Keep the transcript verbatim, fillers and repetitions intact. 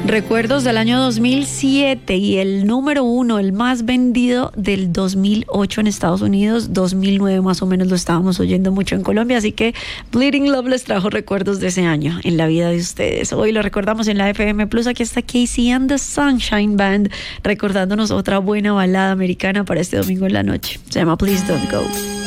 Recuerdos del año dos mil siete y el número uno, el más vendido del dos mil ocho en Estados Unidos, dos mil nueve más o menos lo estábamos oyendo mucho en Colombia, así que Bleeding Love les trajo recuerdos de ese año en la vida de ustedes. Hoy lo recordamos en la F M Plus, aquí está Casey and the Sunshine Band recordándonos otra buena balada americana para este domingo en la noche. Se llama Please Don't Go.